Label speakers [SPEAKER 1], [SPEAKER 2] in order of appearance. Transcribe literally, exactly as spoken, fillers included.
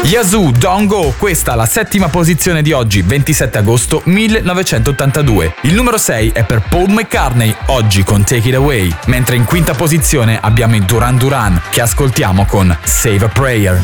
[SPEAKER 1] Yazoo, Don't Go, questa la settima posizione di oggi, ventisette agosto millenovecentottantadue. Il numero sei è per Paul McCartney, oggi con Take It Away, mentre in quinta posizione abbiamo i Duran Duran, che ascoltiamo con Save a Prayer.